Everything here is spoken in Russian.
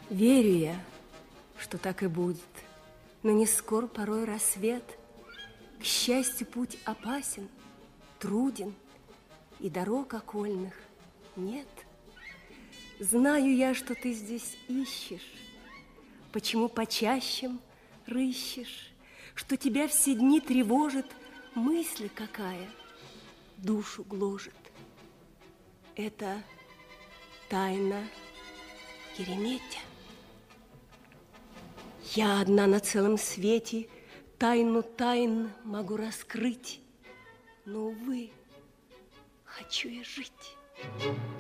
Верю я, что так и будет, но не скоро порой рассвет. К счастью, путь опасен, труден, и дорог окольных нет. Знаю я, что ты здесь ищешь, почему почаще рыщешь, что тебя все дни тревожит мысль какая, душу гложет. Это тайна Ереметя. Я одна на целом свете тайну тайн могу раскрыть, но, увы, хочу я жить.